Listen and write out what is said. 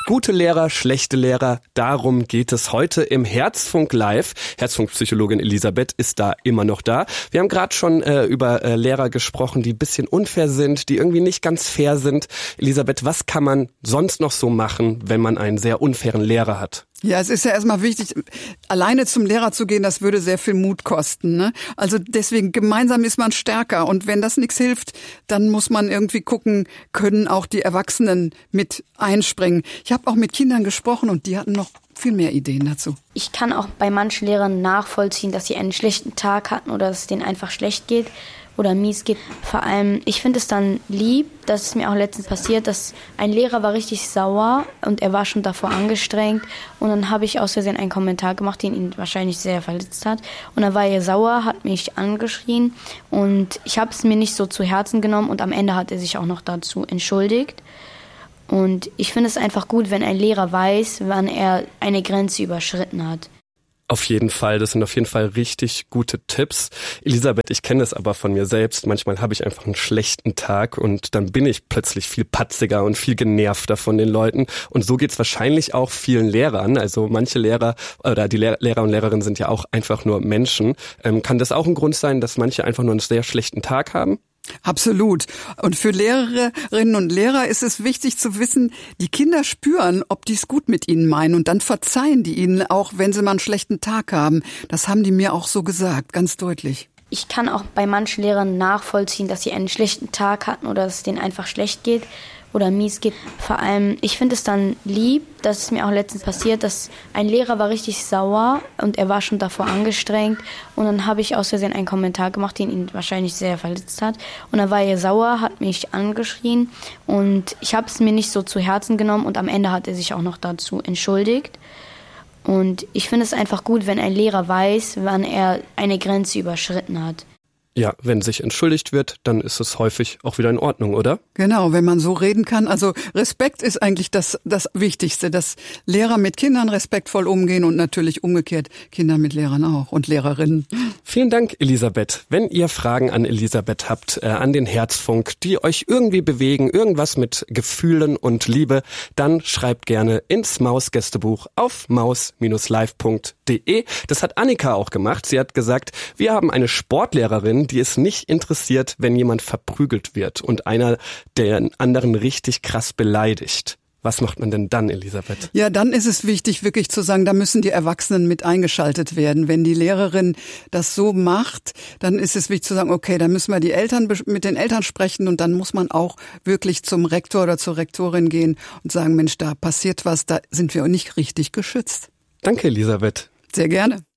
Gute Lehrer, schlechte Lehrer, darum geht es heute im Herzfunk Live. Herzfunkpsychologin Elisabeth ist da immer noch da. Wir haben gerade schon über Lehrer gesprochen, die ein bisschen unfair sind, die irgendwie nicht ganz fair sind. Elisabeth, was kann man sonst noch so machen, wenn man einen sehr unfairen Lehrer hat? Ja, es ist ja erstmal wichtig, alleine zum Lehrer zu gehen, das würde sehr viel Mut kosten, ne? Also deswegen, gemeinsam ist man stärker. Und wenn das nichts hilft, dann muss man irgendwie gucken, können auch die Erwachsenen mit einspringen. Ich habe auch mit Kindern gesprochen und die hatten noch viel mehr Ideen dazu. Ich kann auch bei manchen Lehrern nachvollziehen, dass sie einen schlechten Tag hatten oder dass es denen einfach schlecht geht oder mies geht. Vor allem, ich finde es dann lieb, das ist mir auch letztens passiert, dass ein Lehrer war richtig sauer und er war schon davor angestrengt und dann habe ich aus Versehen einen Kommentar gemacht, den ihn wahrscheinlich sehr verletzt hat und dann war er sauer, hat mich angeschrien und ich habe es mir nicht so zu Herzen genommen und am Ende hat er sich auch noch dazu entschuldigt. Und ich finde es einfach gut, wenn ein Lehrer weiß, wann er eine Grenze überschritten hat. Auf jeden Fall, das sind auf jeden Fall richtig gute Tipps. Elisabeth, ich kenne das aber von mir selbst. Manchmal habe ich einfach einen schlechten Tag und dann bin ich plötzlich viel patziger und viel genervter von den Leuten. Und so geht's wahrscheinlich auch vielen Lehrern. Also manche Lehrer oder die Lehrer und Lehrerinnen sind ja auch einfach nur Menschen. Kann das auch ein Grund sein, dass manche einfach nur einen sehr schlechten Tag haben? Absolut. Und für Lehrerinnen und Lehrer ist es wichtig zu wissen, die Kinder spüren, ob die es gut mit ihnen meinen und dann verzeihen die ihnen auch, wenn sie mal einen schlechten Tag haben. Das haben die mir auch so gesagt, ganz deutlich. Ich kann auch bei manchen Lehrern nachvollziehen, dass sie einen schlechten Tag hatten oder dass es denen einfach schlecht geht oder mies geht. Vor allem, ich finde es dann lieb, das ist mir auch letztens passiert, dass ein Lehrer war richtig sauer und er war schon davor angestrengt und dann habe ich aus Versehen einen Kommentar gemacht, den ihn wahrscheinlich sehr verletzt hat und dann war er sauer, hat mich angeschrien und ich habe es mir nicht so zu Herzen genommen und am Ende hat er sich auch noch dazu entschuldigt. Und ich finde es einfach gut, wenn ein Lehrer weiß, wann er eine Grenze überschritten hat. Ja, wenn sich entschuldigt wird, dann ist es häufig auch wieder in Ordnung, oder? Genau, wenn man so reden kann. Also Respekt ist eigentlich das Wichtigste, dass Lehrer mit Kindern respektvoll umgehen und natürlich umgekehrt Kinder mit Lehrern auch und Lehrerinnen. Vielen Dank, Elisabeth. Wenn ihr Fragen an Elisabeth habt, an den Herzfunk, die euch irgendwie bewegen, irgendwas mit Gefühlen und Liebe, dann schreibt gerne ins Maus-Gästebuch auf maus-live.de. Das hat Annika auch gemacht. Sie hat gesagt, wir haben eine Sportlehrerin, die es nicht interessiert, wenn jemand verprügelt wird und einer den anderen richtig krass beleidigt. Was macht man denn dann, Elisabeth? Ja, dann ist es wichtig, wirklich zu sagen, da müssen die Erwachsenen mit eingeschaltet werden. Wenn die Lehrerin das so macht, dann ist es wichtig zu sagen, okay, dann müssen wir mit den Eltern sprechen und dann muss man auch wirklich zum Rektor oder zur Rektorin gehen und sagen, Mensch, da passiert was, da sind wir nicht richtig geschützt. Danke, Elisabeth. Sehr gerne.